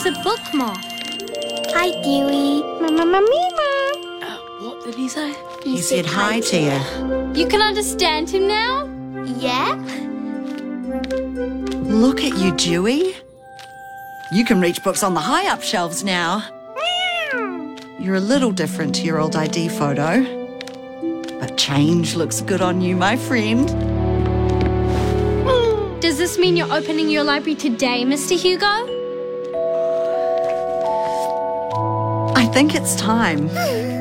is a book moth. Hi, Dewey. Mama. What did he say? He said hi to you. You can understand him now? Yep. Look at you, Dewey. You can reach books on the high-up shelves now. You're a little different to your old ID photo. But change looks good on you, my friend. Does this mean you're opening your library today, Mr. Hugo? I think it's time.